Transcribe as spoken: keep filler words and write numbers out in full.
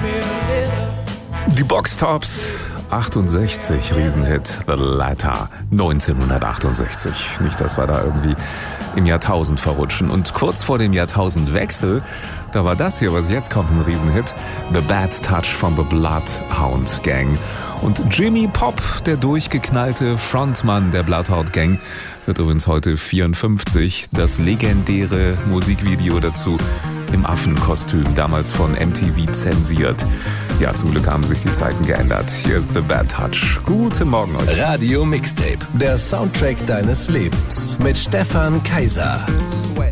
Die Boxtops achtundsechzig, Riesenhit, The Letter, neunzehnhundertachtundsechzig. Nicht, dass wir da irgendwie im Jahrtausend verrutschen. Und kurz vor dem Jahrtausendwechsel, da war das hier, was jetzt kommt, ein Riesenhit, The Bad Touch von The Bloodhound Gang. Und Jimmy Pop, der durchgeknallte Frontmann der Bloodhound Gang, wird übrigens heute vierundfünfzig. Das legendäre Musikvideo dazu im Affenkostüm, damals von M T V zensiert. Ja, zum Glück haben sich die Zeiten geändert. Hier ist The Bad Touch. Guten Morgen euch. Radio Mixtape, der Soundtrack deines Lebens mit Stefan Kaiser. Sweat.